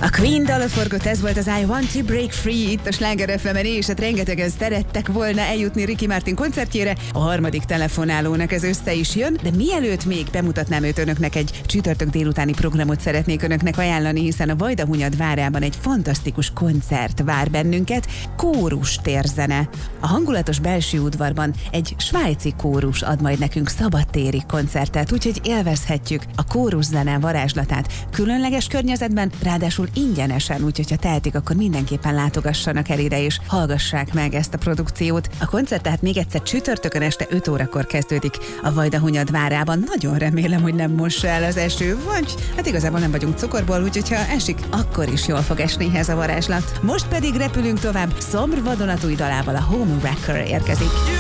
A Queen dala forgott, ez volt az I Want to Break Free itt a Sláger FM-en, és hát rengetegen szerettek volna eljutni Ricky Martin koncertjére. A harmadik telefonálónak ez össze is jön, de mielőtt még bemutatnám őt önöknek, egy csütörtök délutáni programot szeretnék önöknek ajánlani, hiszen a Vajdahunyad várában egy fantasztikus koncert vár bennünket, kórus térzene. A hangulatos belső udvarban egy svájci kórus ad majd nekünk szabadtéri koncertet, úgyhogy élvezhetjük a kóruszene varázslatát különleges környezetben, ráadásul ingyenesen, úgyhogy ha tehetik, akkor mindenképpen látogassanak el ide és hallgassák meg ezt a produkciót. A koncert tehát még egyszer csütörtökön este 5 órakor kezdődik a Vajdahunyad várában. Nagyon remélem, hogy nem mossa el az eső, vagy hát igazából nem vagyunk cukorból, úgyhogy ha esik, akkor is jól fog esni ez a varázslat. Most pedig repülünk tovább, Szomr vadonatúj dalával, a Home Wrecker érkezik.